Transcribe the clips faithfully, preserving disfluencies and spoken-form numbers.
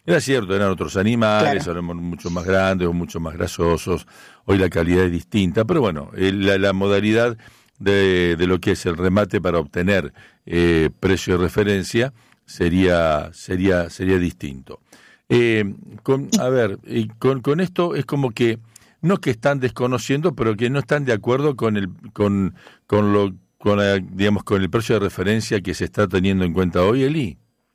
Era cierto, eran otros animales, Claro. ahora mucho más grandes o mucho más grasosos, hoy la calidad es distinta, pero bueno, el, la, la modalidad de, de lo que es el remate para obtener eh, precio de referencia sería sería sería distinto. Eh, con, a ver, y con, con esto es como que no que están desconociendo, pero que no están de acuerdo con el con con lo con la, digamos con el precio de referencia que se está teniendo en cuenta hoy, Eli.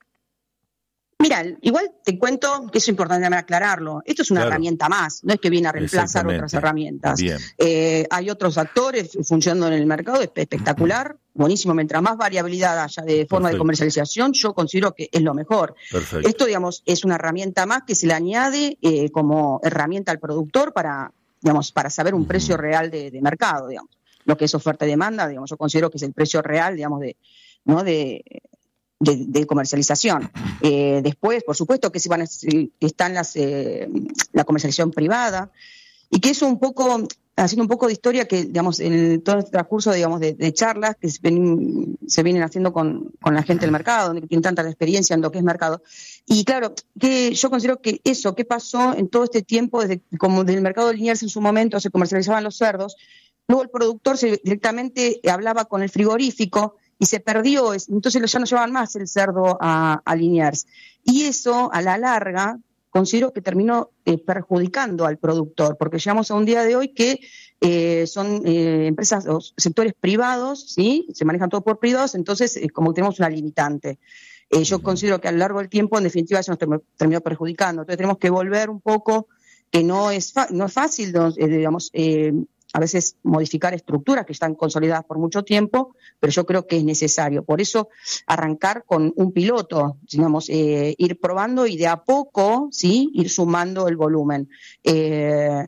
Mira, igual te cuento que es importante aclararlo. Esto es una Claro. herramienta más, no es que viene a reemplazar otras herramientas. Bien. Eh, hay otros actores funcionando en el mercado, es espectacular, buenísimo. Mientras más variabilidad haya de forma Perfecto. de comercialización, yo considero que es lo mejor. Perfecto. Esto, digamos, es una herramienta más que se le añade eh, como herramienta al productor para, digamos, para saber un uh-huh. precio real de, de mercado, digamos. Lo que es oferta y demanda, digamos, yo considero que es el precio real, digamos, de, ¿no? de De, de comercialización. Eh, después, por supuesto, que si van a, están las eh, la comercialización privada y que eso un poco, haciendo un poco de historia que, digamos, en todo el transcurso, digamos, de, de charlas que se, ven, se vienen haciendo con, con la gente del mercado, donde tienen tanta experiencia en lo que es mercado. Y claro, que yo considero que eso, ¿qué pasó en todo este tiempo desde como del mercado de Liniers en su momento se comercializaban los cerdos? Luego el productor se, directamente hablaba con el frigorífico y se perdió, entonces ya no llevaban más el cerdo a, a Liniers. Y eso, a la larga, considero que terminó eh, perjudicando al productor, porque llegamos a un día de hoy que eh, son eh, empresas o sectores privados, ¿sí? Se manejan todo por privados, entonces eh, como que tenemos una limitante. Eh, yo considero que a lo largo del tiempo, en definitiva, eso nos term- terminó perjudicando. Entonces tenemos que volver un poco, que no es, fa- no es fácil, no, eh, digamos... Eh, a veces modificar estructuras que están consolidadas por mucho tiempo, pero yo creo que es necesario. Por eso arrancar con un piloto, digamos, eh, ir probando y de a poco, ¿sí?, ir sumando el volumen. Eh,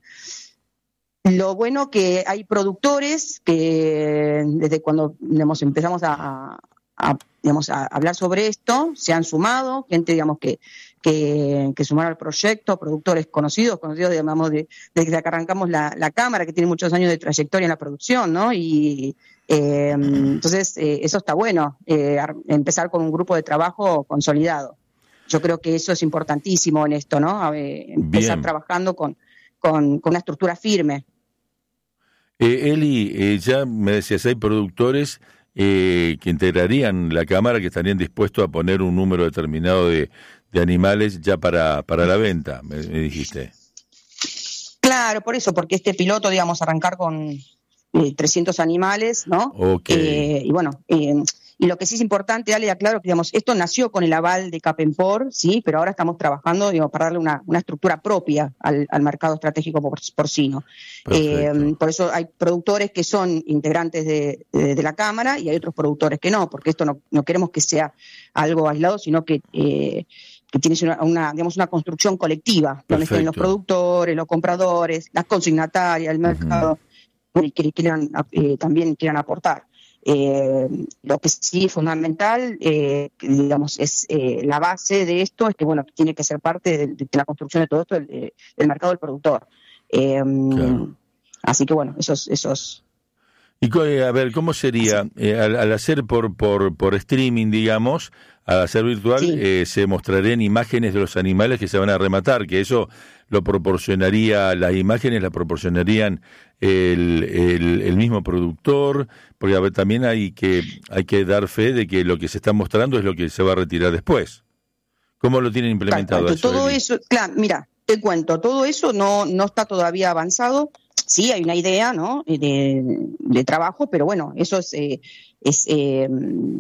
lo bueno que hay productores que desde cuando digamos, empezamos a, a, digamos, a hablar sobre esto, se han sumado, gente digamos que Que, que sumaron al proyecto, productores conocidos, conocidos digamos, de, desde que arrancamos la, la cámara, que tiene muchos años de trayectoria en la producción, ¿no? Y eh, entonces eh, eso está bueno, eh, empezar con un grupo de trabajo consolidado. Yo creo que eso es importantísimo en esto, ¿no? A ver, empezar Bien. trabajando con, con, con una estructura firme. Eh, Eli, eh, ya me decías, hay productores eh, que integrarían la cámara, que estarían dispuestos a poner un número determinado de de animales ya para, para la venta, me, me dijiste. Claro, por eso, porque este piloto, digamos, arrancar con eh, trescientos animales, ¿no? Okay. Eh, y bueno, eh, y lo que sí es importante, dale aclaro que, digamos, esto nació con el aval de Capenpor, sí, pero ahora estamos trabajando, digamos, para darle una, una estructura propia al, al mercado estratégico por, porcino. Eh, por eso hay productores que son integrantes de, de, de la Cámara y hay otros productores que no, porque esto no, no queremos que sea algo aislado, sino que... Eh, que tienes una, una, digamos, una construcción colectiva, Perfecto. donde estén los productores, los compradores, las consignatarias, el mercado, uh-huh. y que quieran, eh, también quieran aportar. Eh, lo que sí es fundamental, eh, digamos, es eh, la base de esto, es que, bueno, tiene que ser parte de, de la construcción de todo esto del, del mercado del productor. Eh, claro. Así que, bueno, esos... esos Y a ver, ¿cómo sería? Eh, al, al hacer por, por, por streaming, digamos, al hacer virtual, sí. eh, se mostrarían imágenes de los animales que se van a rematar, que eso lo proporcionaría, las imágenes las proporcionarían el, el, el mismo productor, porque a ver, también hay que, hay que dar fe de que lo que se está mostrando es lo que se va a retirar después. ¿Cómo lo tienen implementado claro, eso? Todo Eli? eso, claro, mira, te cuento, todo eso no, no está todavía avanzado. Sí, hay una idea, ¿no?, de, de trabajo, pero bueno, eso es, eh, es eh,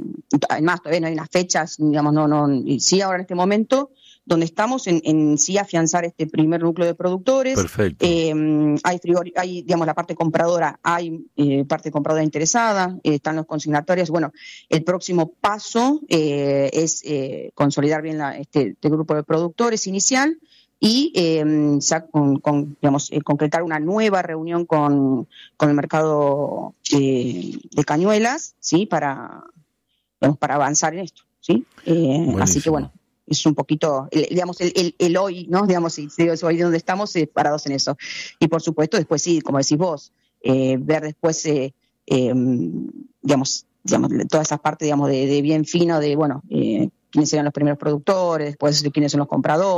además todavía no hay unas fechas, digamos, no, no, sí ahora en este momento, donde estamos en, en sí afianzar este primer núcleo de productores. Perfecto. Eh, hay, frigor, hay, digamos, la parte compradora, hay eh, parte compradora interesada, eh, están los consignatorios. Bueno, el próximo paso eh, es eh, consolidar bien la, este, este grupo de productores inicial, y eh, con, con, digamos, eh, concretar una nueva reunión con, con el mercado eh, de cañuelas, ¿sí?, para, digamos, para avanzar en esto, ¿sí? Eh, así que bueno, es un poquito, el, digamos, el, el, el hoy, ¿no? Digamos, si es hoy donde estamos eh, parados en eso. Y por supuesto, después sí, como decís vos, eh, ver después, eh, eh, digamos, digamos, toda esa parte, digamos, de, de bien fino, de, bueno, eh, quiénes serán los primeros productores, después de quiénes son los compradores.